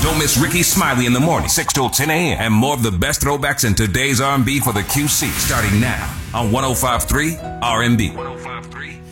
Don't miss Ricky Smiley in the morning, 6 till 10 a.m. And more of the best throwbacks in today's R&B for the QC, starting now on 105.3 R&B. 105.3